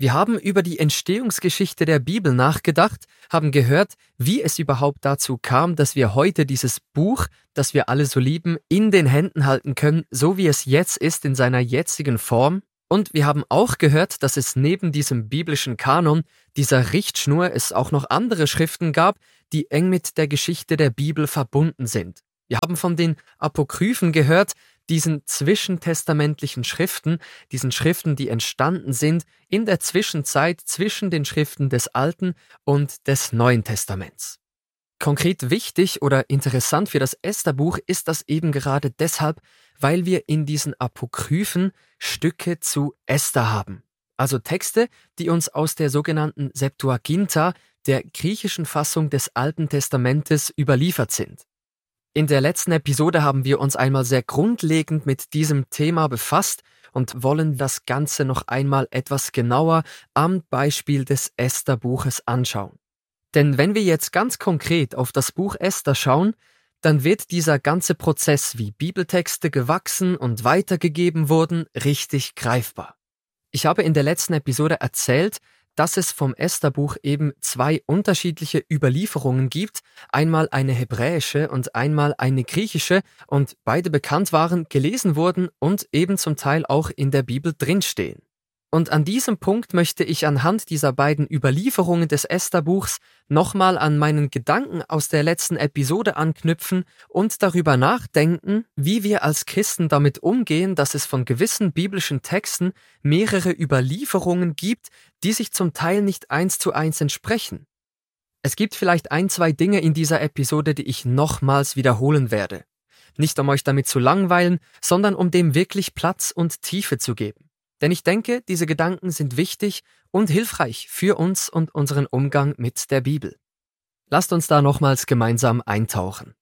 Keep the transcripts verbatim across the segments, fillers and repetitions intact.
Wir haben über die Entstehungsgeschichte der Bibel nachgedacht, haben gehört, wie es überhaupt dazu kam, dass wir heute dieses Buch, das wir alle so lieben, in den Händen halten können, so wie es jetzt ist in seiner jetzigen Form. Und wir haben auch gehört, dass es neben diesem biblischen Kanon, dieser Richtschnur, es auch noch andere Schriften gab, die eng mit der Geschichte der Bibel verbunden sind. Wir haben von den Apokryphen gehört, diesen zwischentestamentlichen Schriften, diesen Schriften, die entstanden sind in der Zwischenzeit zwischen den Schriften des Alten und des Neuen Testaments. Konkret wichtig oder interessant für das Estherbuch ist das eben gerade deshalb, weil wir in diesen Apokryphen Stücke zu Esther haben. Also Texte, die uns aus der sogenannten Septuaginta, der griechischen Fassung des Alten Testamentes, überliefert sind. In der letzten Episode haben wir uns einmal sehr grundlegend mit diesem Thema befasst und wollen das Ganze noch einmal etwas genauer am Beispiel des Estherbuches anschauen. Denn wenn wir jetzt ganz konkret auf das Buch Esther schauen, dann wird dieser ganze Prozess, wie Bibeltexte gewachsen und weitergegeben wurden, richtig greifbar. Ich habe in der letzten Episode erzählt, dass es vom Estherbuch eben zwei unterschiedliche Überlieferungen gibt, einmal eine hebräische und einmal eine griechische, und beide bekannt waren, gelesen wurden und eben zum Teil auch in der Bibel drinstehen. Und an diesem Punkt möchte ich anhand dieser beiden Überlieferungen des Estherbuchs nochmal an meinen Gedanken aus der letzten Episode anknüpfen und darüber nachdenken, wie wir als Christen damit umgehen, dass es von gewissen biblischen Texten mehrere Überlieferungen gibt, die sich zum Teil nicht eins zu eins entsprechen. Es gibt vielleicht ein, zwei Dinge in dieser Episode, die ich nochmals wiederholen werde. Nicht um euch damit zu langweilen, sondern um dem wirklich Platz und Tiefe zu geben. Denn ich denke, diese Gedanken sind wichtig und hilfreich für uns und unseren Umgang mit der Bibel. Lasst uns da nochmals gemeinsam eintauchen.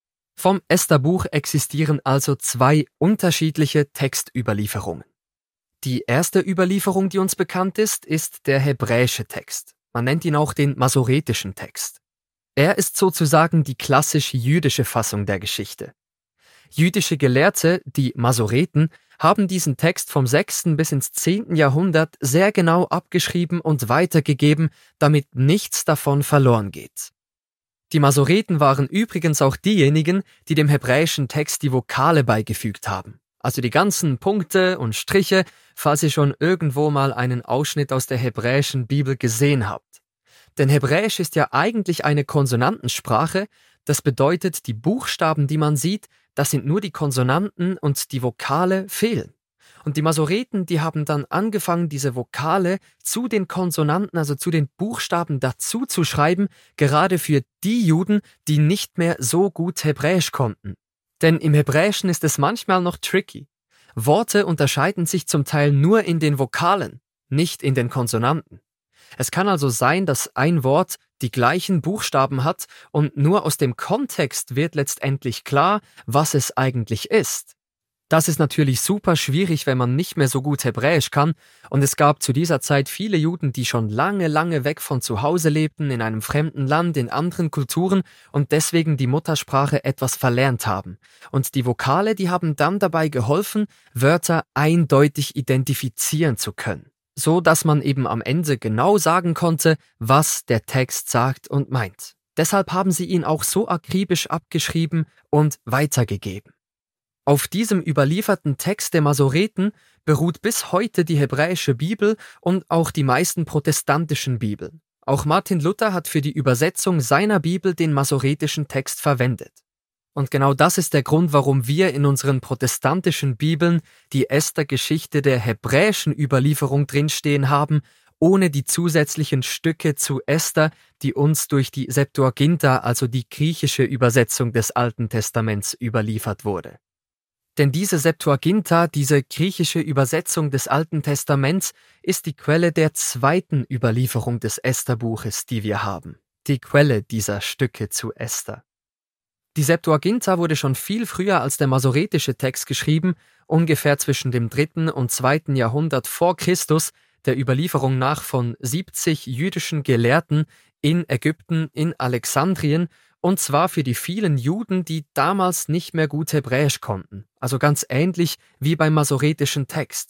Vom Estherbuch existieren also zwei unterschiedliche Textüberlieferungen. Die erste Überlieferung, die uns bekannt ist, ist der hebräische Text. Man nennt ihn auch den masoretischen Text. Er ist sozusagen die klassisch jüdische Fassung der Geschichte. Jüdische Gelehrte, die Masoreten, haben diesen Text vom sechsten bis ins zehnten Jahrhundert sehr genau abgeschrieben und weitergegeben, damit nichts davon verloren geht. Die Masoreten waren übrigens auch diejenigen, die dem hebräischen Text die Vokale beigefügt haben. Also die ganzen Punkte und Striche, falls ihr schon irgendwo mal einen Ausschnitt aus der hebräischen Bibel gesehen habt. Denn Hebräisch ist ja eigentlich eine Konsonantensprache, das bedeutet, die Buchstaben, die man sieht, das sind nur die Konsonanten und die Vokale fehlen. Und die Masoreten, die haben dann angefangen, diese Vokale zu den Konsonanten, also zu den Buchstaben dazu zu schreiben, gerade für die Juden, die nicht mehr so gut Hebräisch konnten. Denn im Hebräischen ist es manchmal noch tricky. Worte unterscheiden sich zum Teil nur in den Vokalen, nicht in den Konsonanten. Es kann also sein, dass ein Wort die gleichen Buchstaben hat und nur aus dem Kontext wird letztendlich klar, was es eigentlich ist. Das ist natürlich super schwierig, wenn man nicht mehr so gut Hebräisch kann, und es gab zu dieser Zeit viele Juden, die schon lange, lange weg von zu Hause lebten, in einem fremden Land, in anderen Kulturen und deswegen die Muttersprache etwas verlernt haben. Und die Vokale, die haben dann dabei geholfen, Wörter eindeutig identifizieren zu können, so dass man eben am Ende genau sagen konnte, was der Text sagt und meint. Deshalb haben sie ihn auch so akribisch abgeschrieben und weitergegeben. Auf diesem überlieferten Text der Masoreten beruht bis heute die hebräische Bibel und auch die meisten protestantischen Bibeln. Auch Martin Luther hat für die Übersetzung seiner Bibel den masoretischen Text verwendet. Und genau das ist der Grund, warum wir in unseren protestantischen Bibeln die Esther-Geschichte der hebräischen Überlieferung drinstehen haben, ohne die zusätzlichen Stücke zu Esther, die uns durch die Septuaginta, also die griechische Übersetzung des Alten Testaments, überliefert wurde. Denn diese Septuaginta, diese griechische Übersetzung des Alten Testaments, ist die Quelle der zweiten Überlieferung des Estherbuches, die wir haben. Die Quelle dieser Stücke zu Esther. Die Septuaginta wurde schon viel früher als der masoretische Text geschrieben, ungefähr zwischen dem dritten und zweiten Jahrhundert vor Christus, der Überlieferung nach von siebzig jüdischen Gelehrten in Ägypten, in Alexandrien, und zwar für die vielen Juden, die damals nicht mehr gut Hebräisch konnten, also ganz ähnlich wie beim masoretischen Text.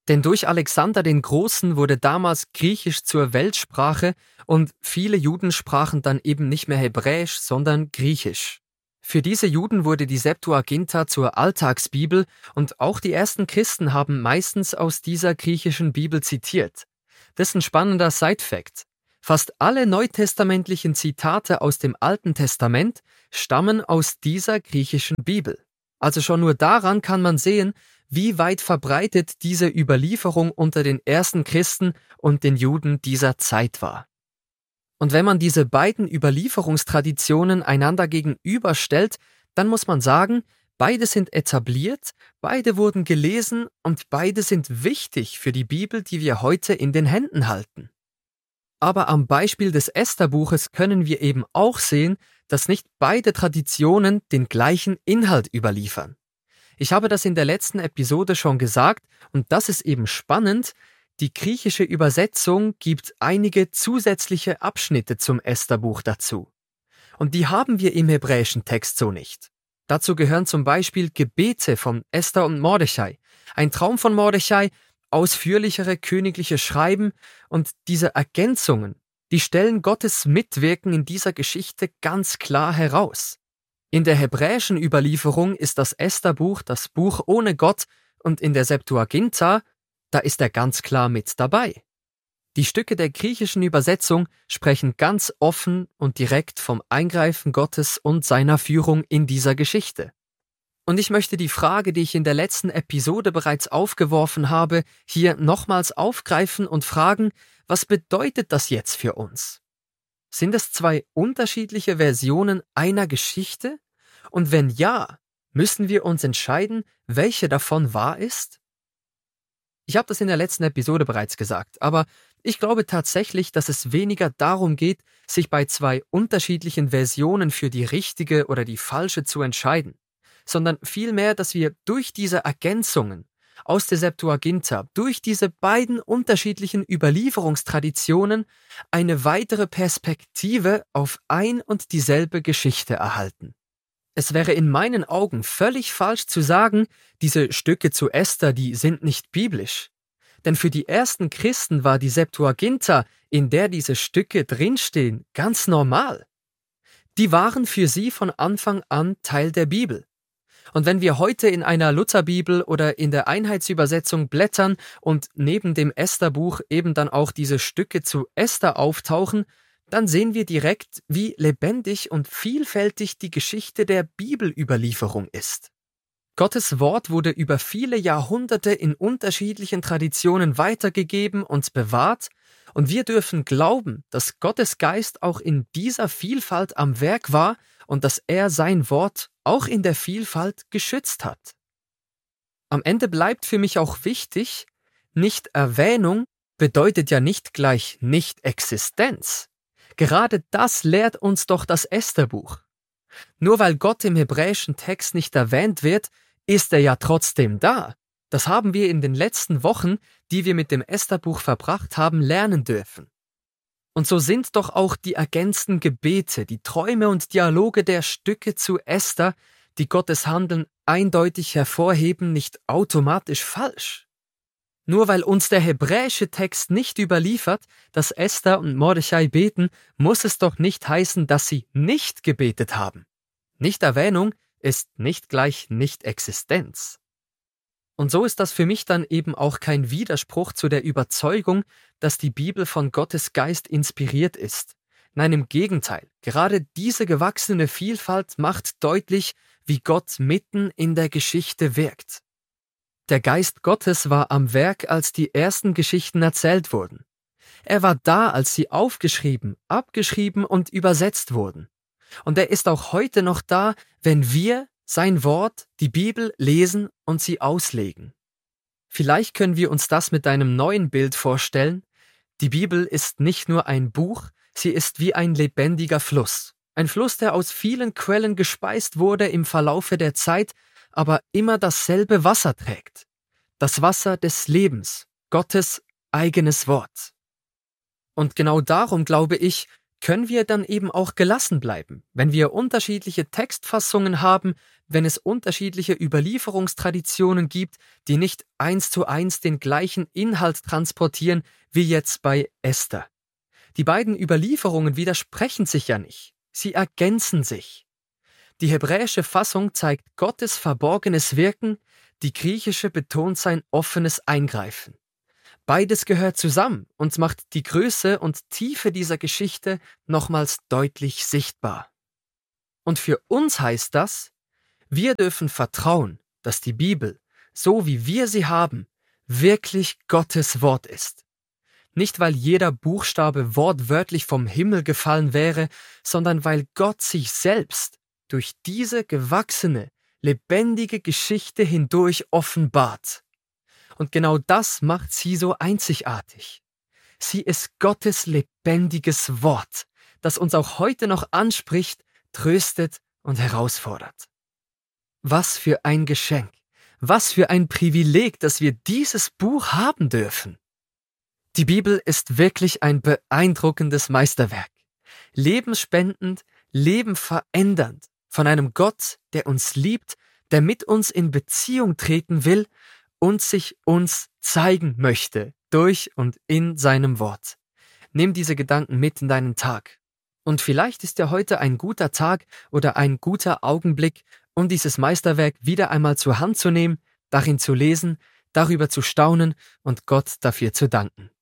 Denn durch Alexander den Großen wurde damals Griechisch zur Weltsprache und viele Juden sprachen dann eben nicht mehr Hebräisch, sondern Griechisch. Für diese Juden wurde die Septuaginta zur Alltagsbibel und auch die ersten Christen haben meistens aus dieser griechischen Bibel zitiert. Das ist ein spannender Side-Fact. Fast alle neutestamentlichen Zitate aus dem Alten Testament stammen aus dieser griechischen Bibel. Also schon nur daran kann man sehen, wie weit verbreitet diese Überlieferung unter den ersten Christen und den Juden dieser Zeit war. Und wenn man diese beiden Überlieferungstraditionen einander gegenüberstellt, dann muss man sagen, beide sind etabliert, beide wurden gelesen und beide sind wichtig für die Bibel, die wir heute in den Händen halten. Aber am Beispiel des Esther-Buches können wir eben auch sehen, dass nicht beide Traditionen den gleichen Inhalt überliefern. Ich habe das in der letzten Episode schon gesagt und das ist eben spannend. Die griechische Übersetzung gibt einige zusätzliche Abschnitte zum Esther-Buch dazu. Und die haben wir im hebräischen Text so nicht. Dazu gehören zum Beispiel Gebete von Esther und Mordechai, ein Traum von Mordechai, ausführlichere königliche Schreiben und diese Ergänzungen, die stellen Gottes Mitwirken in dieser Geschichte ganz klar heraus. In der hebräischen Überlieferung ist das Esther-Buch das Buch ohne Gott und in der Septuaginta, da ist er ganz klar mit dabei. Die Stücke der griechischen Übersetzung sprechen ganz offen und direkt vom Eingreifen Gottes und seiner Führung in dieser Geschichte. Und ich möchte die Frage, die ich in der letzten Episode bereits aufgeworfen habe, hier nochmals aufgreifen und fragen, was bedeutet das jetzt für uns? Sind es zwei unterschiedliche Versionen einer Geschichte? Und wenn ja, müssen wir uns entscheiden, welche davon wahr ist? Ich habe das in der letzten Episode bereits gesagt, aber ich glaube tatsächlich, dass es weniger darum geht, sich bei zwei unterschiedlichen Versionen für die richtige oder die falsche zu entscheiden, sondern vielmehr, dass wir durch diese Ergänzungen aus der Septuaginta, durch diese beiden unterschiedlichen Überlieferungstraditionen eine weitere Perspektive auf ein und dieselbe Geschichte erhalten. Es wäre in meinen Augen völlig falsch zu sagen, diese Stücke zu Esther, die sind nicht biblisch. Denn für die ersten Christen war die Septuaginta, in der diese Stücke drinstehen, ganz normal. Die waren für sie von Anfang an Teil der Bibel. Und wenn wir heute in einer Lutherbibel oder in der Einheitsübersetzung blättern und neben dem Estherbuch eben dann auch diese Stücke zu Esther auftauchen, dann sehen wir direkt, wie lebendig und vielfältig die Geschichte der Bibelüberlieferung ist. Gottes Wort wurde über viele Jahrhunderte in unterschiedlichen Traditionen weitergegeben und bewahrt, und wir dürfen glauben, dass Gottes Geist auch in dieser Vielfalt am Werk war und dass er sein Wort auch in der Vielfalt geschützt hat. Am Ende bleibt für mich auch wichtig, Nicht-Erwähnung bedeutet ja nicht gleich Nicht-Existenz. Gerade das lehrt uns doch das Estherbuch. Nur weil Gott im hebräischen Text nicht erwähnt wird, ist er ja trotzdem da. Das haben wir in den letzten Wochen, die wir mit dem Estherbuch verbracht haben, lernen dürfen. Und so sind doch auch die ergänzten Gebete, die Träume und Dialoge der Stücke zu Esther, die Gottes Handeln eindeutig hervorheben, nicht automatisch falsch. Nur weil uns der hebräische Text nicht überliefert, dass Esther und Mordechai beten, muss es doch nicht heißen, dass sie nicht gebetet haben. Nicht-Erwähnung ist nicht gleich Nicht-Existenz. Und so ist das für mich dann eben auch kein Widerspruch zu der Überzeugung, dass die Bibel von Gottes Geist inspiriert ist. Nein, im Gegenteil, gerade diese gewachsene Vielfalt macht deutlich, wie Gott mitten in der Geschichte wirkt. Der Geist Gottes war am Werk, als die ersten Geschichten erzählt wurden. Er war da, als sie aufgeschrieben, abgeschrieben und übersetzt wurden. Und er ist auch heute noch da, wenn wir sein Wort, die Bibel, lesen und sie auslegen. Vielleicht können wir uns das mit einem neuen Bild vorstellen. Die Bibel ist nicht nur ein Buch, sie ist wie ein lebendiger Fluss. Ein Fluss, der aus vielen Quellen gespeist wurde im Verlaufe der Zeit, aber immer dasselbe Wasser trägt. Das Wasser des Lebens, Gottes eigenes Wort. Und genau darum, glaube ich, können wir dann eben auch gelassen bleiben, wenn wir unterschiedliche Textfassungen haben, wenn es unterschiedliche Überlieferungstraditionen gibt, die nicht eins zu eins den gleichen Inhalt transportieren wie jetzt bei Esther. Die beiden Überlieferungen widersprechen sich ja nicht, sie ergänzen sich. Die hebräische Fassung zeigt Gottes verborgenes Wirken, die griechische betont sein offenes Eingreifen. Beides gehört zusammen und macht die Größe und Tiefe dieser Geschichte nochmals deutlich sichtbar. Und für uns heißt das, wir dürfen vertrauen, dass die Bibel, so wie wir sie haben, wirklich Gottes Wort ist. Nicht, weil jeder Buchstabe wortwörtlich vom Himmel gefallen wäre, sondern weil Gott sich selbst durch diese gewachsene, lebendige Geschichte hindurch offenbart. Und genau das macht sie so einzigartig. Sie ist Gottes lebendiges Wort, das uns auch heute noch anspricht, tröstet und herausfordert. Was für ein Geschenk, was für ein Privileg, dass wir dieses Buch haben dürfen. Die Bibel ist wirklich ein beeindruckendes Meisterwerk. Lebensspendend, lebenverändernd, von einem Gott, der uns liebt, der mit uns in Beziehung treten will und sich uns zeigen möchte, durch und in seinem Wort. Nimm diese Gedanken mit in deinen Tag. Und vielleicht ist ja heute ein guter Tag oder ein guter Augenblick, um dieses Meisterwerk wieder einmal zur Hand zu nehmen, darin zu lesen, darüber zu staunen und Gott dafür zu danken.